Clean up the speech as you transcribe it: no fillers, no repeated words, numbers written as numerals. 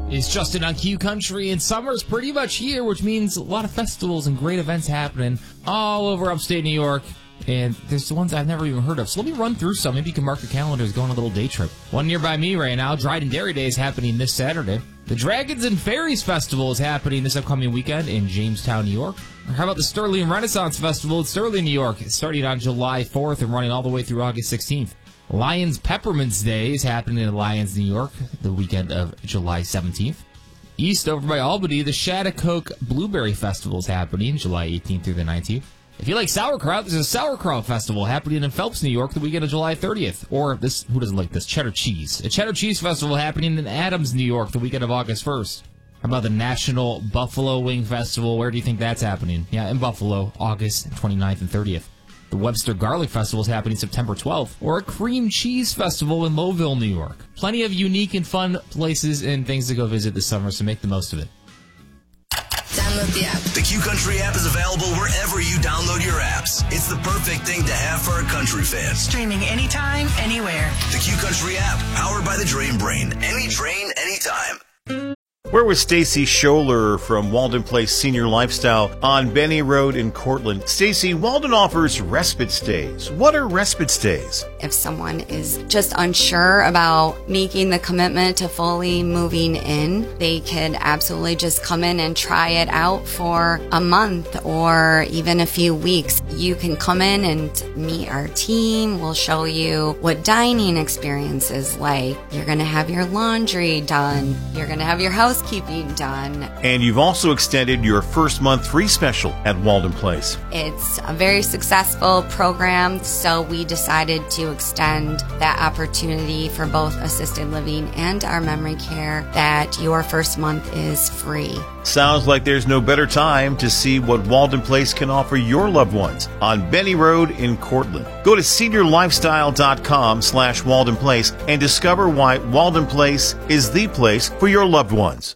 It's Justin on Q Country, and summer's pretty much here, which means a lot of festivals and great events happening all over upstate New York. And there's the ones I've never even heard of. So let me run through some. Maybe you can mark your calendars, go on a little day trip. One nearby me right now, Dryden Dairy Day is happening this Saturday. The Dragons and Fairies Festival is happening this upcoming weekend in Jamestown, New York. Or how about the Sterling Renaissance Festival in Sterling, New York? It's starting on July 4th and running all the way through August 16th. Lions Peppermints Day is happening in Lyons, New York, the weekend of July 17th. East over by Albany, the Shattuck Blueberry Festival is happening July 18th through the 19th. If you like sauerkraut, there's a sauerkraut festival happening in Phelps, New York, the weekend of July 30th. Or this, who doesn't like this? Cheddar cheese. A cheddar cheese festival happening in Adams, New York, the weekend of August 1st. How about the National Buffalo Wing Festival? Where do you think that's happening? Yeah, in Buffalo, August 29th and 30th. The Webster Garlic Festival is happening September 12th, or a cream cheese festival in Lowville, New York. Plenty of unique and fun places and things to go visit this summer, so make the most of it. Download the app. The Q Country app is available wherever you download your apps. It's the perfect thing to have for a country fan. Streaming anytime, anywhere. The Q Country app, powered by the Drain Brain. Any drain, anytime. We're with Stacy Scholler from Walden Place Senior Lifestyle on Benny Road in Cortland. Stacy, Walden offers respite stays. What are respite stays? If someone is just unsure about making the commitment to fully moving in, they could absolutely just come in and try it out for a month or even a few weeks. You can come in and meet our team. We'll show you what dining experience is like. You're going to have your laundry done. You're going to have your housekeeping done. And you've also extended your first month free special at Walden Place. It's a very successful program, so we decided to extend that opportunity for both assisted living and our memory care, that your first month is free. Sounds like there's no better time to see what Walden Place can offer your loved ones on Benny Road in Cortland. Go to seniorlifestyle.com/Walden Place and discover why Walden Place is the place for your loved ones.